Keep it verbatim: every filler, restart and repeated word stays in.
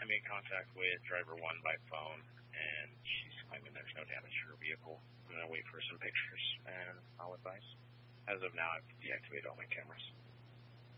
made contact with driver one by phone, and she's claiming there's no damage to her vehicle. I'm going to wait for some pictures, and I'll advise. As of now, I've deactivated all my cameras.